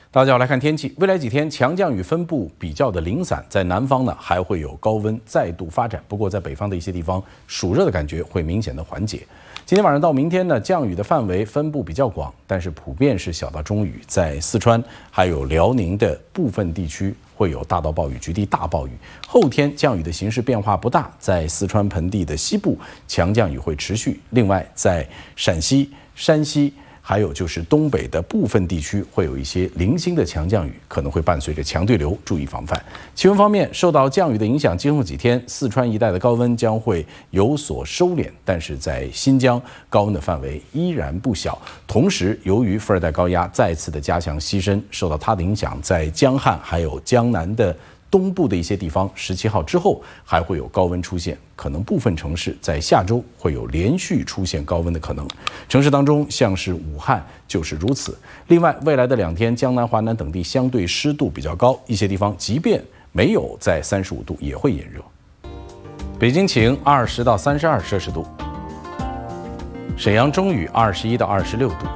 大家好，来看天气。未来几天强降雨分布比较的零散，在南方呢还会有高温再度发展，不过在北方的一些地方，暑热的感觉会明显的缓解。今天晚上到明天呢，降雨的范围分布比较广，但是普遍是小到中雨，在四川还有辽宁的部分地区会有大到暴雨，局地大暴雨。后天降雨的形势变化不大，在四川盆地的西部强降雨会持续，另外在陕西、山西。还有就是东北的部分地区会有一些零星的强降雨，可能会伴随着强对流，注意防范。气温方面，受到降雨的影响，今后几天四川一带的高温将会有所收敛，但是在新疆高温的范围依然不小。同时，由于副热带高压再次的加强西伸，受到它的影响，在江汉还有江南的东部的一些地方，17号之后还会有高温出现，可能部分城市在下周会有连续出现高温的可能。城市当中，像是武汉就是如此。另外，未来的2天，江南、华南等地相对湿度比较高，一些地方即便没有在35度，也会炎热。北京晴，20到32摄氏度；沈阳中雨，21到26度。